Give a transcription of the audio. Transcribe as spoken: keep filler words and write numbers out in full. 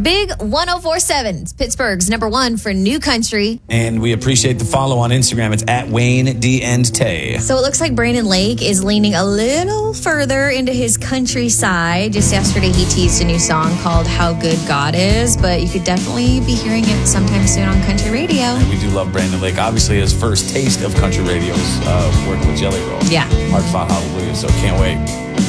Big one oh four point seven. It's Pittsburgh's number one for new country. And we appreciate the follow on Instagram. It's at Wayne D. and Tay. So it looks like Brandon Lake is leaning a little further into his country side. Just yesterday, he teased a new song called How Good God Is, but you could definitely be hearing it sometime soon on country radio. And we do love Brandon Lake. Obviously, his first taste of country radio is uh, working with Jelly Roll. Yeah. Hard Fought Hallelujah, so can't wait.